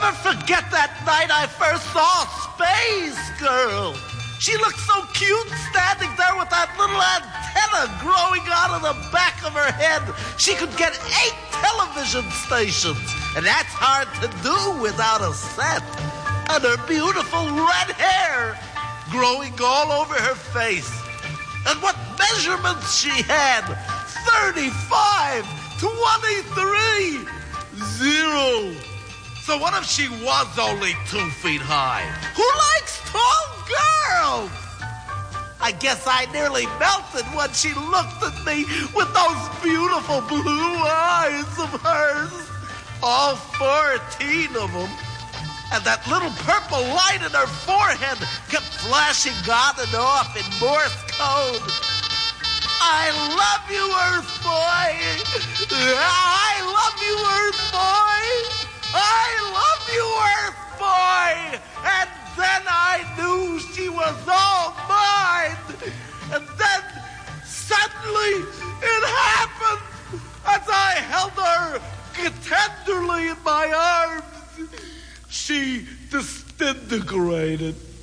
never forget that night I first saw Space Girl. She looked so cute standing there with that little antenna growing out of the back of her head. She could get 8 television stations, and that's hard to do without a set. And her beautiful red hair growing all over her face. And what measurements she had! 35, 23, 0. So what if she was only 2 feet high? Who likes tall girls? I guess I nearly melted when she looked at me with those beautiful blue eyes of hers. All 14 of them. And that little purple light in her forehead kept flashing on and off in Morse code. I love you, Earth Boy. I love you, Earth Boy. I love you, Earth Boy. And then I knew she was all mine. And then suddenly it happened as I held her tenderly in my arms. She disintegrated.